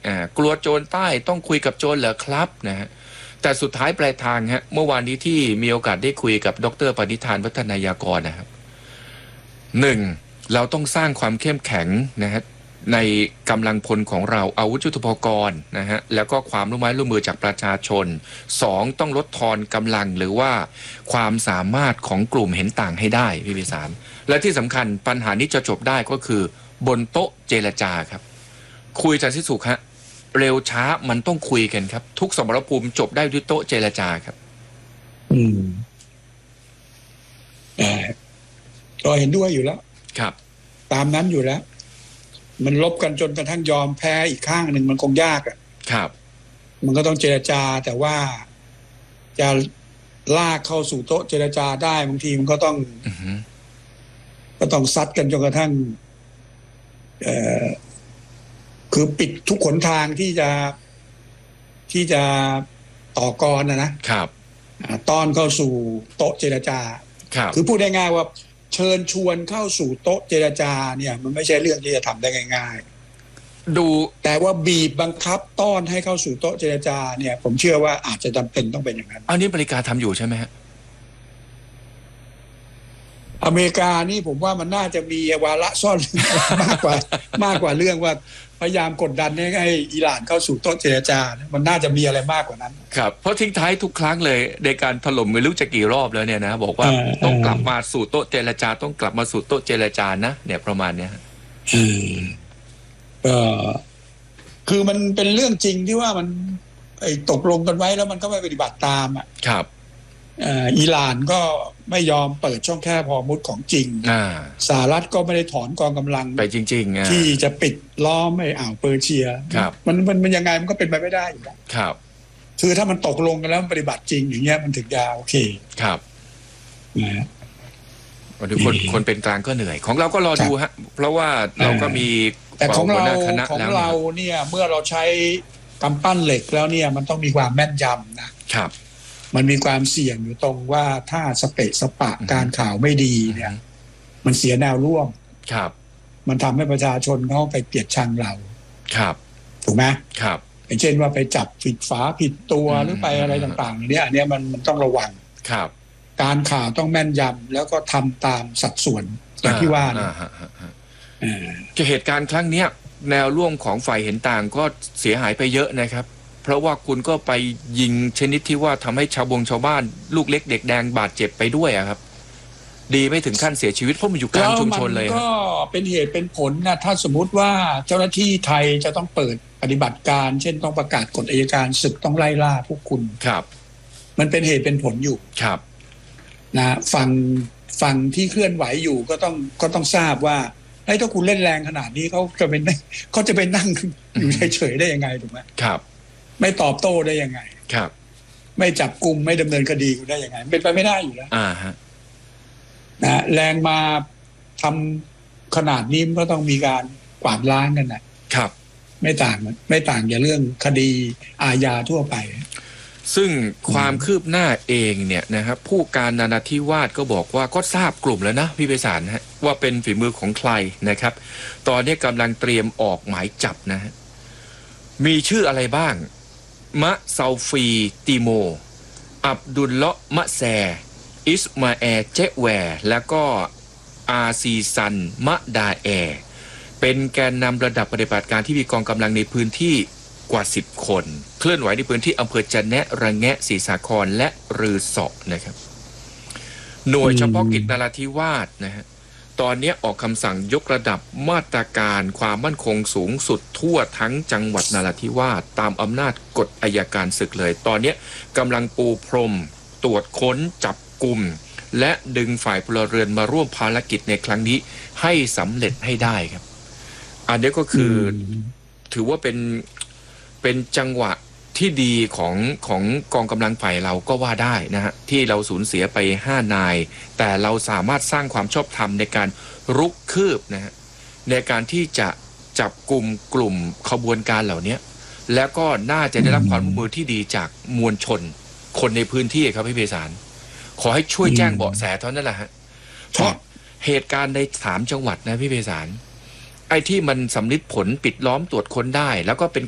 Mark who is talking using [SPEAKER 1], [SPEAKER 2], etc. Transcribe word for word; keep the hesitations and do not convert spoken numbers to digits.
[SPEAKER 1] อ่ากลัวโจรใต้ต้องคุยกับโจรเหรอครับนะฮะแต่สุดท้ายปลายทางฮะเมื่อวานนี้ที่มีโอกาสได้คุยกับดร.ปณิธานวัฒนายากรนะครับหนึ่งเราต้องสร้างความเข้มแข็งนะฮะในกำลังพลของเราอาวุธยุทโธปกรณ์นะฮะแล้วก็ความร่วมไม้ร่วมมือจากประชาชนสองต้องลดทอนกำลังหรือว่าความสามารถของกลุ่มเห็นต่างให้ได้พี่พิสารและที่สำคัญปัญหานี้จะจบได้ก็คือบนโต๊ะเจรจาครับคุยอาจารย์สิสุขฮะเร็วช้ามันต้องคุยกันครับทุกสมรภูมิจบได้ด้วยโต๊ะเจรจาครับ
[SPEAKER 2] อืมอ่าก็เห็นด้วยอยู่แล้ว
[SPEAKER 1] ครับ
[SPEAKER 2] ตามนั้นอยู่แล้วมันลบกันจนกระทั่งยอมแพ้อีกข้างหนึ่งมันคงยากอ่ะ
[SPEAKER 1] ครับ
[SPEAKER 2] มันก็ต้องเจรจาแต่ว่าจะลากเข้าสู่โต๊ะเจรจาได้บางทีมันก็ต้อง
[SPEAKER 1] uh-huh.
[SPEAKER 2] ก็ต้องซัดกันจนกระทั่งเอ่อคือปิดทุกขนทางที่จะที่จะต่อกรนะนะครับตอนเข้าสู่โต๊ะเจรจา
[SPEAKER 1] ครับ
[SPEAKER 2] คือพูดได้ง่ายว่าเชิญชวนเข้าสู่โต๊ะเจรจาเนี่ยมันไม่ใช่เรื่องที่จะทำได้ง่าย
[SPEAKER 1] ๆดู
[SPEAKER 2] แต่ว่าบีบบังคับต้อนให้เข้าสู่โต๊ะเจรจาเนี่ยผมเชื่อว่าอาจจะจำเป็นต้องเป็นอย่างนั้น
[SPEAKER 1] อันนี้อเมริกาทำอยู่ใช่ไหมฮะ
[SPEAKER 2] อเมริกานี่ผมว่ามันน่าจะมีวาระซ่อนมากกว่ามากกว่าเรื่องว่าพยายามกดดันให้อิหร่านเข้าสู่โต๊ะเจรจามันน่าจะมีอะไรมากกว่านั้น
[SPEAKER 1] ครับเพราะทิ้งท้ายทุกครั้งเลยในการถล่มไม่รู้จะกี่รอบแล้วเนี่ยนะบอกว่าต้องกลับมาสู่โต๊ะเจรจาต้องกลับมาสู่โต๊ะเจรจานะเนี่ยประมาณเนี้ย
[SPEAKER 2] อืมก็คือมันเป็นเรื่องจริงที่ว่ามันไอ้ตกลงกันไว้แล้วมันก็ไม่ปฏิบัติตามอ่ะ
[SPEAKER 1] ครับ
[SPEAKER 2] อิหร่านก็ไม่ยอมเปิดช่องแคบฮอร์มุซของจริงสหรัฐก็ไม่ได้ถอนกองกำลัง
[SPEAKER 1] ไปจริงๆ
[SPEAKER 2] ที่จะปิดล้อมไอ้อ่าวเปอร์เซียมันมันมันยังไงมันก็เป็นไปไม่ได้อยู่แล้ว
[SPEAKER 1] ครับ
[SPEAKER 2] คือถ้ามันตกลงกันแล้วปฏิบัติจริงอย่างเงี้ยมันถึงจะโอเค
[SPEAKER 1] ครับนะวันนี้คนคนเป็นกลางก็เหนื่อยของเราก็รอดูฮะเพราะว่าเราก็มี
[SPEAKER 2] แต่ของเราของเราเนี่ยเมื่อเราใช้กำปั้นเหล็กแล้วเนี่ยมันต้องมีความแม่นยำนะครับมันมีความเสี่ยงอยู่ตรงว่าถ้าสเปะสปะการข่าวไม่ดีเนี่ยมันเสียแนวร่วม
[SPEAKER 1] ครับ
[SPEAKER 2] มันทำให้ประชาชนเขาไปเกลียดชังเรา
[SPEAKER 1] ครับ
[SPEAKER 2] ถูกไหม
[SPEAKER 1] ครับ
[SPEAKER 2] อย่างเช่นว่าไปจับผิดฝาผิดตัวหรือไปอะไรต่างๆเนี่ยอันนี้มันมันต้องระวัง
[SPEAKER 1] ครับ
[SPEAKER 2] การข่าวต้องแม่นยำแล้วก็ทำตามสัดส่วนอย่างที่ว่า
[SPEAKER 1] จะเหตุการณ์ครั้งนี้แนวร่วมของฝ่ายเห็นต่างก็เสียหายไปเยอะนะครับเพราะว่าคุณก็ไปยิงชนิดที่ว่าทำให้ชาวบงชาวบ้านลูกเล็กเด็กแดงบาดเจ็บไปด้วยอะครับดีไม่ถึงขั้นเสียชีวิตเพราะมันอยู่กลางชุมชนเลย
[SPEAKER 2] ก็เป็นเหตุเป็นผลนะถ้าสมมติว่าเจ้าหน้าที่ไทยจะต้องเปิดปฏิบัติการเช่นต้องประกาศกฎอัยการศึกต้องไล่ล่าพวกคุณ
[SPEAKER 1] ครับ
[SPEAKER 2] มันเป็นเหตุเป็นผลอยู่
[SPEAKER 1] ครับ
[SPEAKER 2] นะฝั่งฝั่งที่เคลื่อนไหวอยู่ก็ต้องก็ต้องทราบว่าไอ้ถ้าคุณเล่นแรงขนาดนี้เขาจะเป็นเขาจะไปนั่งอยู่เฉยๆได้ยังไงถูกไหม
[SPEAKER 1] ครับ
[SPEAKER 2] ไม่ตอบโต้ได้ยังไง
[SPEAKER 1] ครับ
[SPEAKER 2] ไม่จับกุมไม่ดำเนินคดีคุณได้ยังไงเป็นไปไม่ได้อยู่แล้ว
[SPEAKER 1] อ่าฮะ
[SPEAKER 2] นะแรงมาทำขนาดนี้ก็ต้องมีการกวาดล้างกันนะครับไม่ต่างไม่ต่างจากเรื่องคดีอาญาทั่วไป
[SPEAKER 1] ซึ่งความคืบหน้าเองเนี่ยนะครับผู้การนานาธิวาสก็บอกว่าก็ทราบกลุ่มแล้วนะพี่ไพศาลฮะว่าเป็นฝีมือของใครนะครับตอนนี้กำลังเตรียมออกหมายจับนะฮะมีชื่ออะไรบ้างมะซาฟีติโมอับดุลเลาะมะแซอิสมาแอเจแวร์แล้วก็อาซีซันมะดาแอเป็นแกนนำระดับปฏิบัติการที่มีกองกำลังในพื้นที่กว่าสิบคนเคลื่อนไหวในพื้นที่อำเภอจะแนะระแงะศรีสาครและรือเสาะนะครับหน่วยเฉพาะกิจนราธิวาสนะฮะตอนนี้ออกคำสั่งยกระดับมาตรการความมั่นคงสูงสุดทั่วทั้งจังหวัดนราธิวาสตามอำนาจกฎอัยการศึกเลยตอนนี้กำลังปูพรมตรวจค้นจับกลุ่มและดึงฝ่ายพลเรือนมาร่วมภารกิจในครั้งนี้ให้สำเร็จให้ได้ครับอันนี้ก็คือถือว่าเป็นเป็นจังหวะที่ดีของของกองกำลังฝ่ายเราก็ว่าได้นะฮะที่เราสูญเสียไปห้านายแต่เราสามารถสร้างความชอบธรรมในการรุกคืบนะฮะในการที่จะจับกลุ่มกลุ่มขบวนการเหล่านี้แล้วก็น่าจะได้รับความร่วมมือที่ดีจากมวลชนคนในพื้นที่ครับพี่ไพศาลขอให้ช่วยแจ้งเบาะแสเท่านั้นแหละฮะเพราะเหตุการณ์ในสามจังหวัดนะพี่ไพศาลไอ้ที่มันสำลิดผลปิดล้อมตรวจค้นได้แล้วก็เป็น